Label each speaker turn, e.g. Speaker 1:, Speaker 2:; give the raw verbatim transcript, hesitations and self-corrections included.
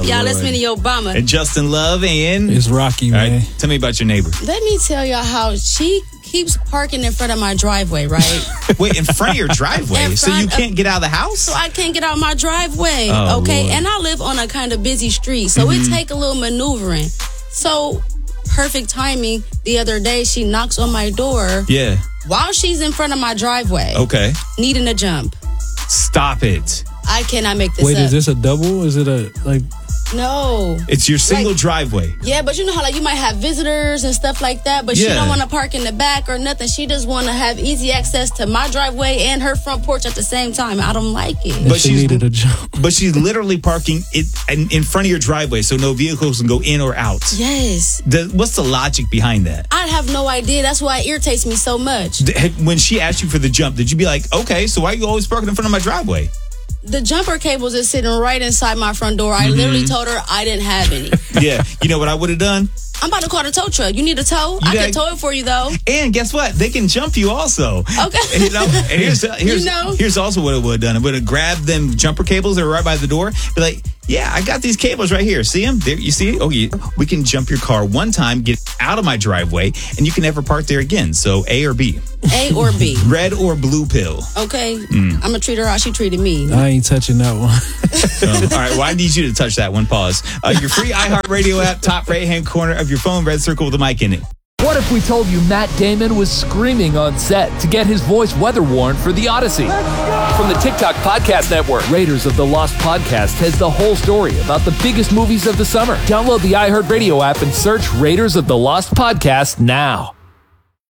Speaker 1: y'all
Speaker 2: Lord.
Speaker 1: listening to Obama.
Speaker 3: And Justin Love and...
Speaker 2: It's Rocky,
Speaker 3: All
Speaker 2: man.
Speaker 3: right, tell me about your neighbor.
Speaker 1: Let me tell y'all how she keeps parking in front of my driveway, right?
Speaker 3: Wait, in front of your driveway?
Speaker 1: In
Speaker 3: So you
Speaker 1: front
Speaker 3: can't
Speaker 1: of-
Speaker 3: get out of the house?
Speaker 1: So I can't get out my driveway,
Speaker 3: Oh,
Speaker 1: okay?
Speaker 3: Lord.
Speaker 1: And I live on a kind of busy street, so it take a little maneuvering. So, perfect timing. The other day, she knocks on my door
Speaker 3: Yeah.
Speaker 1: while she's in front of my driveway,
Speaker 3: Okay.
Speaker 1: needing a jump.
Speaker 3: Stop it.
Speaker 1: I cannot make this
Speaker 2: Wait,
Speaker 1: up.
Speaker 2: is this a double? Is it a, like...
Speaker 1: No.
Speaker 3: It's your single
Speaker 1: Like-
Speaker 3: driveway.
Speaker 1: Yeah, but you know how like you might have visitors and stuff like that, but she
Speaker 3: Yeah.
Speaker 1: don't want to park in the back or nothing. She just want to have easy access to my driveway and her front porch at the same time. I don't like it.
Speaker 3: But
Speaker 2: she
Speaker 3: she's-
Speaker 2: needed a jump.
Speaker 3: But she's literally parking it in, in front of your driveway so no vehicles can go in or out.
Speaker 1: Yes.
Speaker 3: The, what's the logic behind that?
Speaker 1: I have no idea. That's why it irritates me so much.
Speaker 3: D- had- When she asked you for the jump, did you be like, okay, so why are you always parking in front of my driveway?
Speaker 1: The jumper cables is sitting right inside my front door. I
Speaker 3: Mm-hmm.
Speaker 1: literally told her I didn't have any.
Speaker 3: Yeah. You know what I would have done?
Speaker 1: I'm about to call the tow truck. You need a tow? I
Speaker 3: Yeah.
Speaker 1: can tow it for you though.
Speaker 3: And guess what? They can jump you also.
Speaker 1: Okay.
Speaker 3: And, you know, and here's, here's,
Speaker 1: You know?
Speaker 3: here's also what I would have done. I would have grabbed them jumper cables that were right by the door. Be like, yeah, I got these cables right here. See them? There, you see? Oh, yeah. We can jump your car one time, get out of my driveway, and you can never park there again. So A or B.
Speaker 1: A or B.
Speaker 3: Red or blue pill.
Speaker 1: Okay.
Speaker 3: Mm.
Speaker 1: I'm gonna treat her how she treated me.
Speaker 2: I ain't touching that one.
Speaker 3: Um, all right, well, I need you to touch that one. Pause. Uh, your free iHeartRadio app, top right-hand corner of your phone, red circle with a mic in it.
Speaker 4: What if we told you Matt Damon was screaming on set to get his voice weather warned for The Odyssey? From the TikTok Podcast Network, Raiders of the Lost Podcast has the whole story about the biggest movies of the summer. Download the iHeartRadio app and search Raiders of the Lost Podcast now.